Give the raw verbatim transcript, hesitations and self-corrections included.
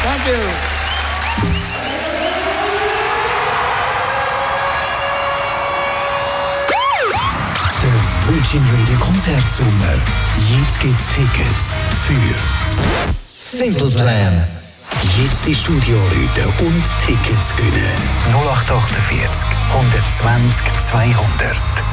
Thank you. Der Virgin Radio Konzertsommer. Jetzt gibt's Tickets für Simple Plan. Jetzt ins Studio rufen und Tickets gewinnen. null acht acht vier, eins zwanzig, zweihundert.